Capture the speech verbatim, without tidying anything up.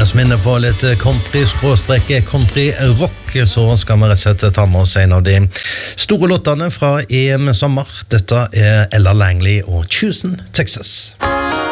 som er inne på litt country-country-rock, så skal vi rett og slett ta med oss en av de store låtene fra E M Sommer. Dette er Ella Langley og Houston, Texas.